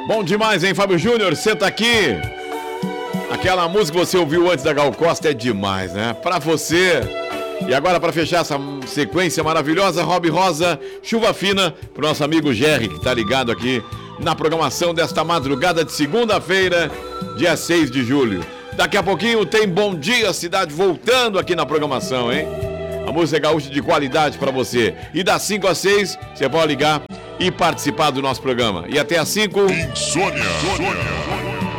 Bom demais, hein, Fábio Júnior? Senta aqui. Aquela música que você ouviu antes da Gal Costa é demais, né? Pra você. E agora, pra fechar essa sequência maravilhosa, Rob Rosa, Chuva Fina, pro nosso amigo Jerry, que tá ligado aqui na programação desta madrugada de segunda-feira, dia 6 de julho. Daqui a pouquinho tem Bom Dia Cidade voltando aqui na programação, hein? A música gaúcha de qualidade pra você. E das 5 às 6, você pode ligar e participar do nosso programa. E até às 5... Insônia.